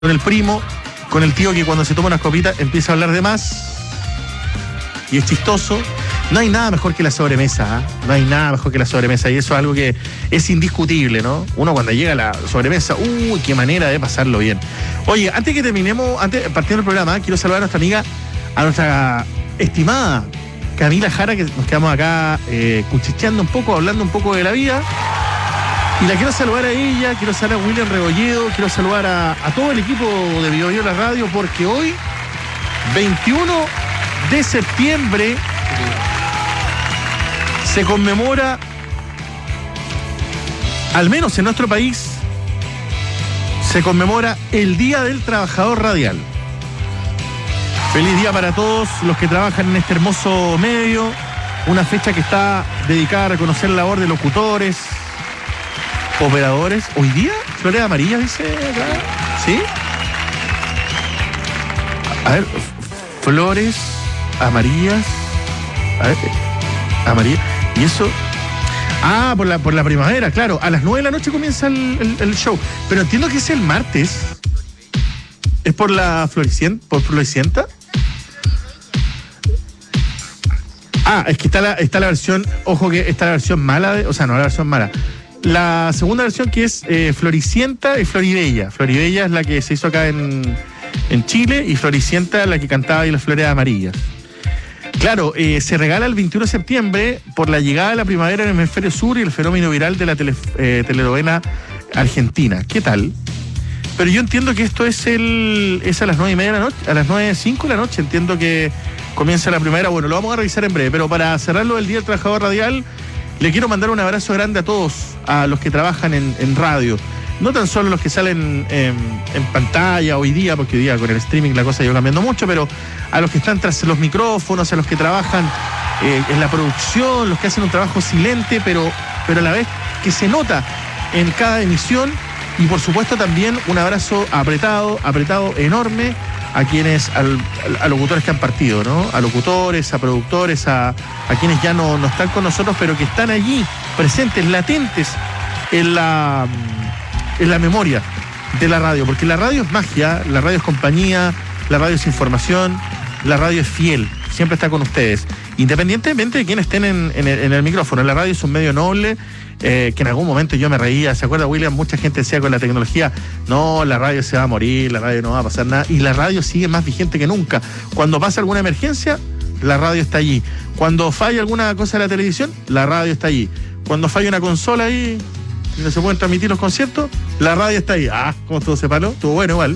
con el primo, con el tío que cuando se toma unas copitas empieza a hablar de más y es chistoso. No hay nada mejor que la sobremesa, ¿eh? No hay nada mejor que la sobremesa y eso es algo que es indiscutible, ¿no? Uno cuando llega a la sobremesa, qué manera de pasarlo bien. Oye, antes que terminemos, partiendo del programa, quiero saludar a nuestra amiga, a nuestra estimada Camila Jara, que nos quedamos acá cuchicheando un poco, hablando un poco de la vida. Y la quiero saludar a ella, quiero saludar a William Rebolledo, quiero saludar a todo el equipo de Bio Bio La Radio, porque hoy, 21 de septiembre, se conmemora, al menos en nuestro país, se conmemora el Día del Trabajador Radial. Feliz día para todos los que trabajan en este hermoso medio, una fecha que está dedicada a reconocer la labor de locutores, operadores. Hoy día, flores amarillas, dice acá. ¿Sí? A ver, flores amarillas. A ver, amarillas. Y eso. Por la primavera, claro. A las 9 de la noche comienza el show. Pero entiendo que es el martes. ¿Es por la Floricienta? Es que está la versión. Ojo que está la versión mala. No la versión mala. La segunda versión que es Floricienta y Floribella. Floribella es la que se hizo acá en Chile y Floricienta es la que cantaba ahí las flores amarillas. Claro, se regala el 21 de septiembre por la llegada de la primavera en el hemisferio sur y el fenómeno viral de la telenovela argentina. ¿Qué tal? Pero yo entiendo que esto es a las 9:30 de la noche, a las 9:05 de la noche, entiendo que comienza la primavera. Bueno, lo vamos a revisar en breve, pero para cerrarlo del Día del Trabajador Radial, le quiero mandar un abrazo grande a todos, a los que trabajan en radio. No tan solo los que salen en pantalla hoy día, porque hoy día con el streaming la cosa ha ido cambiando mucho, pero a los que están tras los micrófonos, a los que trabajan en la producción, los que hacen un trabajo silente, pero a la vez que se nota en cada emisión. Y por supuesto también un abrazo apretado, enorme a quienes, a locutores que han partido, ¿no? A locutores, a productores, a quienes ya no están con nosotros, pero que están allí, presentes, latentes en la memoria de la radio, porque la radio es magia, la radio es compañía, la radio es información, la radio es fiel, siempre está con ustedes, independientemente de quienes estén en el micrófono. La radio es un medio noble, que en algún momento yo me reía, ¿se acuerda, William? Mucha gente decía con la tecnología, no, la radio se va a morir, la radio no va a pasar nada, y la radio sigue más vigente que nunca. Cuando pasa alguna emergencia, la radio está allí. Cuando falla alguna cosa de la televisión, la radio está allí. Cuando falla una consola ahí, y no se pueden transmitir los conciertos, la radio está ahí. ¿Cómo todo se paró? Estuvo bueno igual.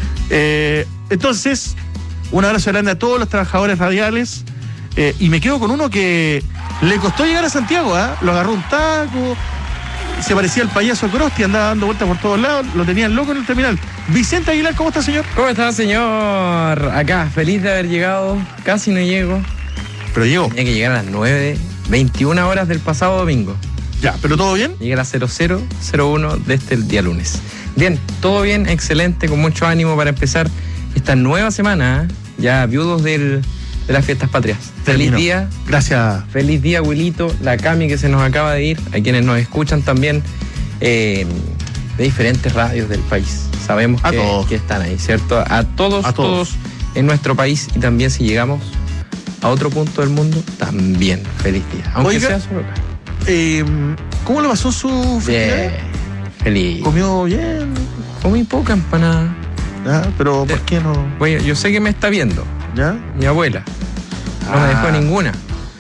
Entonces, un abrazo grande a todos los trabajadores radiales, y me quedo con uno que le costó llegar a Santiago, lo agarró un taco, se parecía al payaso Krusty, andaba dando vueltas por todos lados, lo tenían loco en el terminal. Vicente Aguilar, ¿cómo está, señor? ¿Cómo está, señor? Acá, feliz de haber llegado, casi no llego. Pero llegó. Tenía que llegar a las 9:21 horas del pasado domingo. Ya, ¿pero todo bien? Llegué a las 00:01 de este día lunes. Bien, todo bien, excelente, con mucho ánimo para empezar esta nueva semana, ya viudos de las fiestas patrias. Terminó. Feliz día. Gracias. Feliz día, Wilito, la Cami que se nos acaba de ir, a quienes nos escuchan también de diferentes radios del país. Sabemos que están ahí, ¿cierto? A todos en nuestro país, y también si llegamos a otro punto del mundo, también feliz día. Aunque sea solo acá. ¿Cómo lo pasó su festividad? Bien, feliz. ¿Comió bien? Comí poca empanada. Pero ¿por qué no? Bueno, yo sé que me está viendo. ¿Ya? Mi abuela. No me dejó ninguna.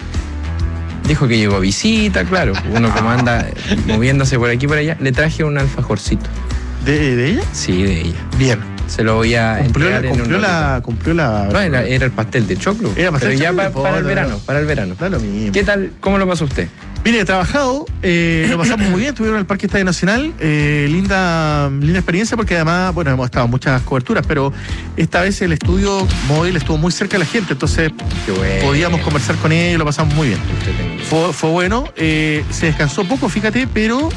Dijo que llegó visita, claro. Uno como anda moviéndose por aquí y por allá. Le traje un alfajorcito. ¿De ella? Sí, de ella. Bien. Se lo voy a entregar cumplió la... No, era el pastel de choclo. Era pastel pero de ya choclo, para el verano. Da lo mismo. ¿Qué tal? ¿Cómo lo pasó usted? Mire, he trabajado, lo pasamos muy bien, estuvieron en el Parque Estadio Nacional, linda experiencia, porque además, bueno, hemos estado en muchas coberturas, pero esta vez el estudio móvil estuvo muy cerca de la gente, entonces podíamos conversar con ellos, lo pasamos muy bien. Fue bueno, se descansó poco, fíjate, pero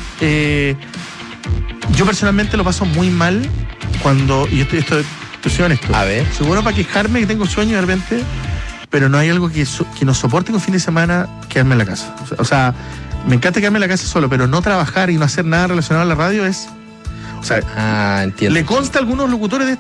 yo personalmente lo paso muy mal cuando, y estoy honesto. A ver. Soy bueno para quejarme, que tengo sueño de repente, pero no hay algo que nos soporte con fin de semana quedarme en la casa. O sea, me encanta quedarme en la casa solo, pero no trabajar y no hacer nada relacionado a la radio es... O sea, entiendo. le consta a algunos locutores de